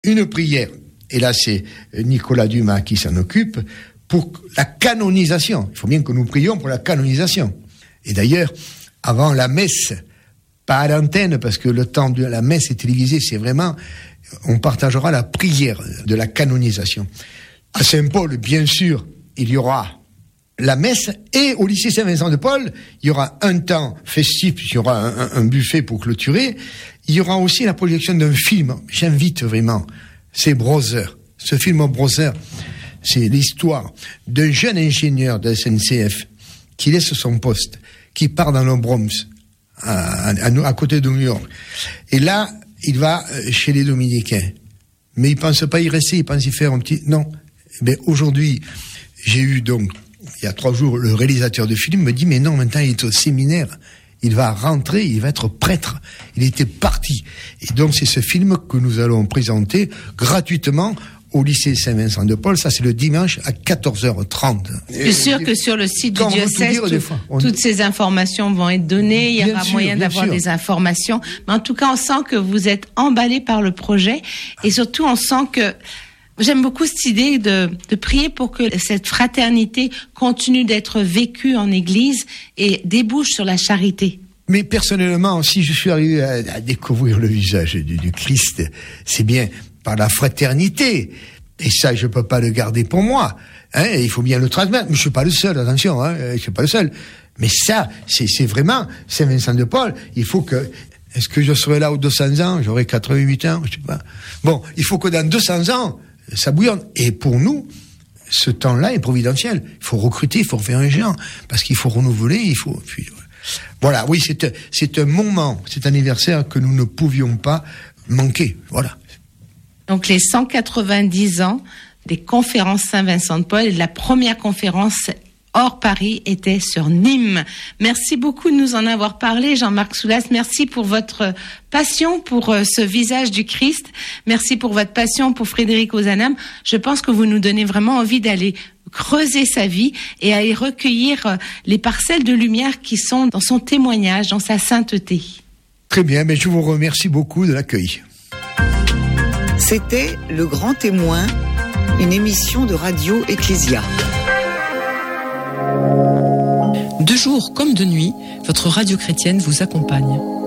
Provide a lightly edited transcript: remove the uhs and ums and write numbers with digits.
une prière, et là c'est Nicolas Dumas qui s'en occupe, pour la canonisation. Il faut bien que nous prions pour la canonisation. Et d'ailleurs, avant la messe, pas à l'antenne, parce que le temps de la messe est télévisé, c'est vraiment, on partagera la prière de la canonisation. À Saint-Paul, bien sûr, il y aura la messe, et au lycée Saint-Vincent-de-Paul, il y aura un temps festif, il y aura un buffet pour clôturer, il y aura aussi la projection d'un film. J'invite vraiment, c'est Brother. Ce film Brother, c'est l'histoire d'un jeune ingénieur de SNCF qui laisse son poste, qui part dans le Bronx, à côté de New York. Et là, il va chez les Dominicains. Mais il pense pas y rester, il pense y faire un petit... Non. Mais aujourd'hui, j'ai eu donc, il y a 3 jours, le réalisateur de film me dit, mais non, maintenant il est au séminaire. Il va rentrer, il va être prêtre. Il était parti. Et donc c'est ce film que nous allons présenter gratuitement au lycée Saint-Vincent-de-Paul. Ça, c'est le dimanche à 14h30. Je suis sûr que sur le site du diocèse, toutes ces informations vont être données. Il y aura moyen d'avoir des informations. Mais en tout cas, on sent que vous êtes emballé par le projet. Et surtout, on sent que... J'aime beaucoup cette idée de prier pour que cette fraternité continue d'être vécue en Église et débouche sur la charité. Mais personnellement, si je suis arrivé à découvrir le visage du Christ, c'est bien par la fraternité. Et ça, je peux pas le garder pour moi. Il faut bien le transmettre. Mais je suis pas le seul, attention, je suis pas le seul. Mais ça, c'est vraiment Saint-Vincent-de-Paul. Il faut que... Est-ce que je serai là aux 200 ans? J'aurai 88 ans, je sais pas. Bon, il faut que dans 200 ans, ça bouillonne. Et pour nous, ce temps-là est providentiel. Il faut recruter, il faut refaire un géant. Parce qu'il faut renouveler, il faut... Puis, voilà, oui, c'est un moment, cet anniversaire que nous ne pouvions pas manquer. Voilà. Donc les 190 ans des conférences Saint-Vincent-de-Paul et de la première conférence hors Paris était sur Nîmes. Merci beaucoup de nous en avoir parlé, Jean-Marc Soulas. Merci pour votre passion pour ce visage du Christ. Merci pour votre passion pour Frédéric Ozanam. Je pense que vous nous donnez vraiment envie d'aller creuser sa vie et aller recueillir les parcelles de lumière qui sont dans son témoignage, dans sa sainteté. Très bien, mais je vous remercie beaucoup de l'accueil. C'était Le Grand Témoin, une émission de Radio Ecclésia. De jour comme de nuit, votre radio chrétienne vous accompagne.